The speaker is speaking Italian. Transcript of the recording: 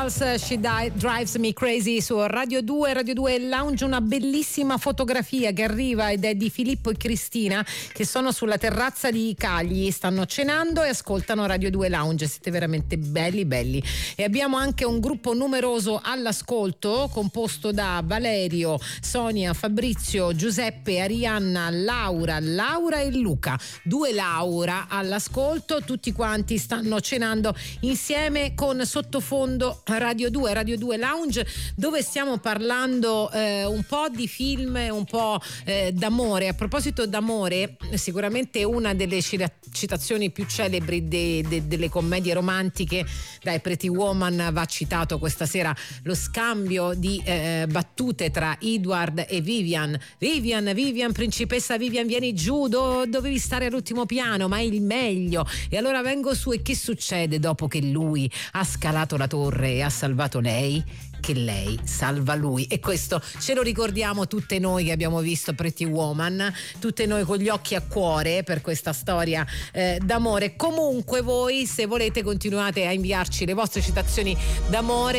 Charles, Drives Me Crazy su Radio 2, Radio 2 Lounge. Una bellissima fotografia che arriva ed è di Filippo e Cristina che sono sulla terrazza di Cagli, stanno cenando e ascoltano Radio 2 Lounge. Siete veramente belli. E abbiamo anche un gruppo numeroso all'ascolto composto da Valerio, Sonia, Fabrizio, Giuseppe, Arianna, Laura e Luca. 2 Laura all'ascolto, tutti quanti stanno cenando insieme con sottofondo Radio 2 Lounge, dove stiamo parlando un po' di film, un po' d'amore. A proposito d'amore, sicuramente una delle citazioni più celebri delle commedie romantiche, dai, Pretty Woman va citato questa sera, lo scambio di battute tra Edward e Vivian, principessa Vivian, vieni giù, dovevi stare all'ultimo piano, ma è il meglio. E allora vengo su, e che succede dopo che lui ha scalato la torre e ha salvato lei? Che lei salva lui. E questo ce lo ricordiamo tutte noi che abbiamo visto Pretty Woman, tutte noi con gli occhi a cuore per questa storia d'amore. Comunque voi, se volete, continuate a inviarci le vostre citazioni d'amore